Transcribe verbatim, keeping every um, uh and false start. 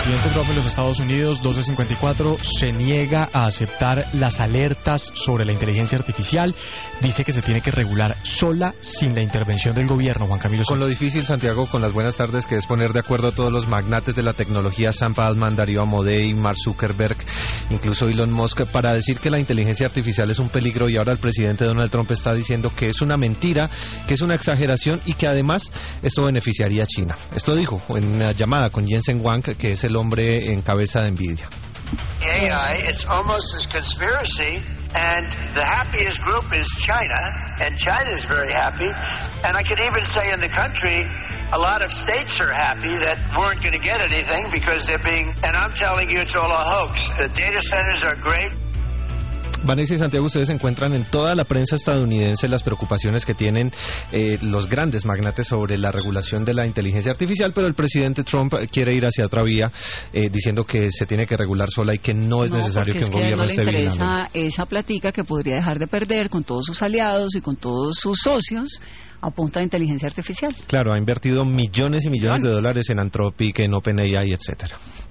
presidente Trump en los Estados Unidos, doce cincuenta y cuatro, se niega a aceptar las alertas sobre la inteligencia artificial. Dice que se tiene que regular sola, sin la intervención del gobierno. Juan Camilo. Con lo difícil, Santiago, con las buenas tardes, que es poner de acuerdo a todos los magnates de la tecnología, Sam Altman, Darío Amodei, Mark Zuckerberg, incluso Elon Musk, para decir que la inteligencia artificial es un peligro, y ahora el presidente Donald Trump está diciendo que es una mentira, que es una exageración y que además esto beneficiaría a China. Esto dijo en una llamada con Jensen Huang, que es el hombre en cabeza de Nvidia. A I, it's almost as conspiracy, and the happiest group is China, and China is very happy, and I could even say in the country, a lot of states are happy that weren't going to get anything because they're being, and I'm telling you it's all a hoax. The data centers are great. Vanessa y Santiago, ustedes encuentran en toda la prensa estadounidense las preocupaciones que tienen eh, los grandes magnates sobre la regulación de la inteligencia artificial, pero el presidente Trump quiere ir hacia otra vía, eh, diciendo que se tiene que regular sola y que no es no, necesario que un es que gobierno no esté vigilando. le interesa esa platica que podría dejar de perder con todos sus aliados y con todos sus socios a punta de inteligencia artificial. Claro, ha invertido millones y millones de dólares en Anthropic, en OpenAI, etcétera.